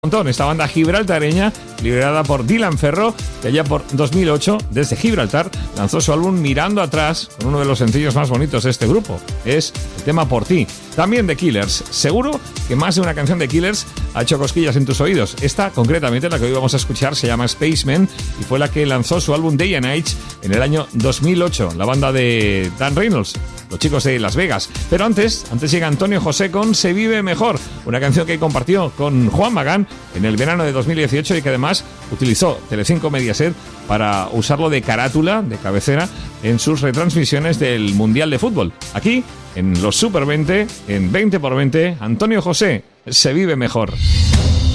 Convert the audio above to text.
Esta banda gibraltareña, liderada por Dylan Ferro, que allá por 2008, desde Gibraltar, lanzó su álbum Mirando Atrás, con uno de los sencillos más bonitos de este grupo. Es el tema Por Ti. También de Killers. Seguro que más de una canción de Killers ha hecho cosquillas en tus oídos. Esta, concretamente, la que hoy vamos a escuchar, se llama Spaceman y fue la que lanzó su álbum Day and Age en el año 2008, la banda de Dan Reynolds, los chicos de Las Vegas. Pero antes llega Antonio José con Se Vive Mejor, una canción que compartió con Juan Magán en el verano de 2018 y que además utilizó Telecinco Mediaset para usarlo de carátula, de cabecera, en sus retransmisiones del Mundial de Fútbol. Aquí, en los Super 20, en 20x20, Antonio José, Se Vive Mejor.